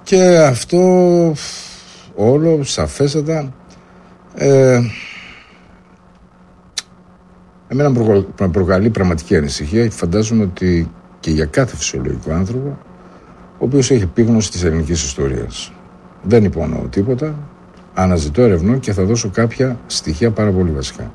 Και αυτό όλο σαφέστατα εμένα με προκαλεί πραγματική ανησυχία, και φαντάζομαι ότι και για κάθε φυσιολογικό άνθρωπο ο οποίος έχει επίγνωση της ελληνικής ιστορίας. Δεν υπονοώ τίποτα, αναζητώ, ερευνώ και θα δώσω κάποια στοιχεία πάρα πολύ βασικά.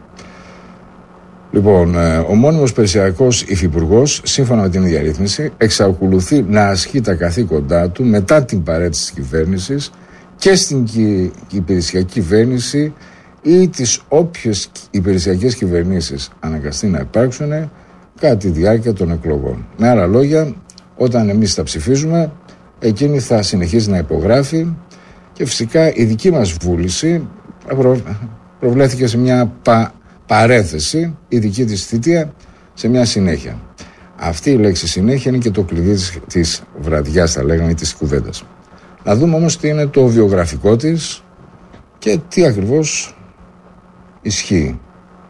Λοιπόν, ο μόνιμος περιφερειακός υφυπουργός, σύμφωνα με την ίδια ρύθμιση, εξακολουθεί να ασκεί τα καθήκοντά του μετά την παρέτηση της κυβέρνησης και στην υπηρεσιακή κυβέρνηση ή τις όποιες υπηρεσιακές κυβερνήσεις αναγκαστεί να υπάρξουν κατά τη διάρκεια των εκλογών. Με άλλα λόγια, όταν εμείς τα ψηφίζουμε, εκείνη θα συνεχίζει να υπογράφει και φυσικά η δική μας βούληση προβλέθηκε σε μια παρέθεση, η δική της θητεία, σε μια συνέχεια. Αυτή η λέξη συνέχεια είναι και το κλειδί της βραδιάς, θα λέγαμε, της κουβέντας. Να δούμε όμως τι είναι το βιογραφικό της και τι ακριβώς ισχύει.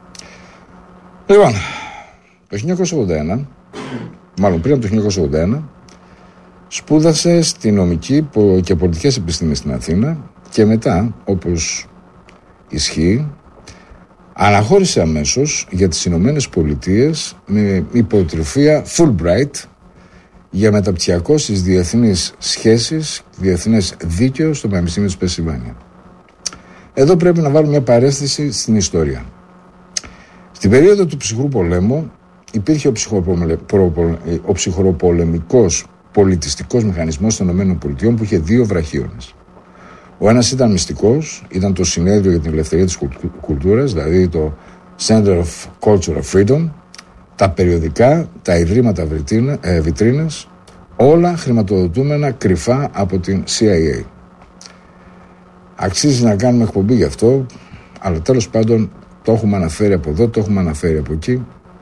Λοιπόν, το 1981, μάλλον πριν από το 1981, σπούδασε στη νομική και πολιτικές επιστήμες στην Αθήνα και μετά, όπως ισχύει, αναχώρησε αμέσως για τις Ηνωμένες Πολιτείες με υποτροφία Fulbright για μεταπτυχιακό στις διεθνείς σχέσεις, διεθνές δίκαιο στο Πανεπιστήμιο της Πενσιλβάνια. Εδώ πρέπει να βάλουμε μια παρέστηση στην ιστορία. Στην περίοδο του ψυχρού πολέμου υπήρχε ο ψυχροπολεμικός πολιτιστικός μηχανισμός των ΗΠΑ που είχε δύο βραχίονες. Ο ένας ήταν μυστικός, ήταν το Συνέδριο για την Ελευθερία της Κουλτούρας, δηλαδή το Center of Cultural Freedom, τα περιοδικά, τα ιδρύματα βιτρίνες, όλα χρηματοδοτούμενα κρυφά από την CIA. Αξίζει να κάνουμε εκπομπή γι' αυτό, αλλά τέλος πάντων το έχουμε αναφέρει από εδώ, το έχουμε αναφέρει από εκεί.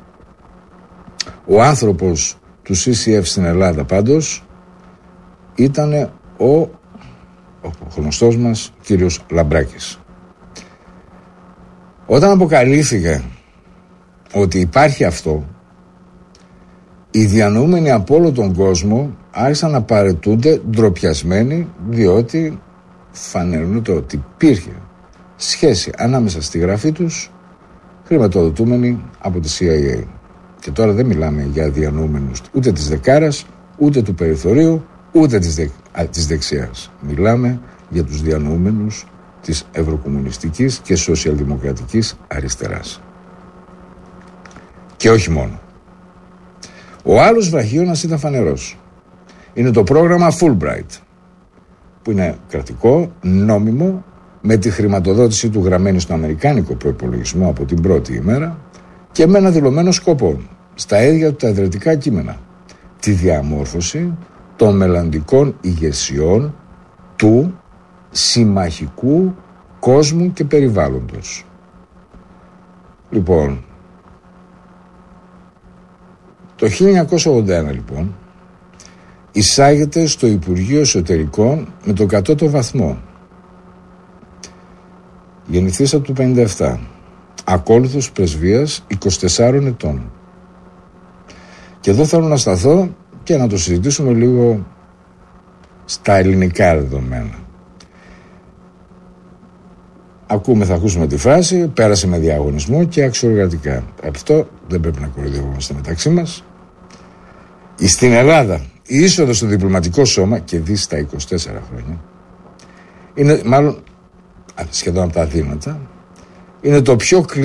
Ο άνθρωπος του CCF στην Ελλάδα πάντως ήταν ο γνωστός μας κύριος Λαμπράκης. Όταν αποκαλύφθηκε ότι υπάρχει αυτό, οι διανοούμενοι από όλο τον κόσμο άρχισαν να παραιτούνται ντροπιασμένοι, διότι φανερώνεται ότι υπήρχε σχέση ανάμεσα στη γραφή τους χρηματοδοτούμενοι από τη CIA. Και τώρα δεν μιλάμε για διανοούμενους ούτε της δεκάρας, ούτε του περιθωρίου, ούτε της δεξιάς. Μιλάμε για τους διανοούμενους της ευρωκομμουνιστικής και σοσιαλδημοκρατικής αριστεράς. Και όχι μόνο. Ο άλλος βραχίωνας ήταν φανερός. Είναι το πρόγραμμα Fulbright, που είναι κρατικό, νόμιμο, με τη χρηματοδότηση του γραμμένη στον αμερικάνικο προϋπολογισμό από την πρώτη ημέρα και με ένα δηλωμένο σκοπό, στα ίδια του τα ιδρυτικά κείμενα, τη διαμόρφωση των μελλοντικών ηγεσιών του συμμαχικού κόσμου και περιβάλλοντος. Λοιπόν, το 1981 λοιπόν εισάγεται στο Υπουργείο Εσωτερικών με τον κατώτο βαθμό. Γεννηθήσα του 57, ακόλουθος πρεσβείας 24 ετών. Και εδώ θέλω να σταθώ και να το συζητήσουμε λίγο στα ελληνικά δεδομένα. Θα ακούσουμε τη φράση, πέρασε με διαγωνισμό και αξιοργατικά. Αυτό δεν πρέπει να κοροϊδευόμαστε μεταξύ μας. Στην Ελλάδα, η είσοδος στο διπλωματικό σώμα, και δει στα 24 χρόνια, είναι μάλλον σχεδόν από τα αδύνατα, είναι το πιο